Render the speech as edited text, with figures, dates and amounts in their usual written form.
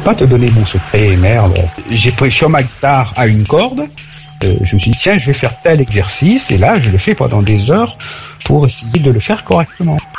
pas te donner mon secret, merde. J'ai pris sur ma guitare à une corde, je me suis dit, tiens, je vais faire tel exercice, et là, je le fais pendant des heures pour essayer de le faire correctement.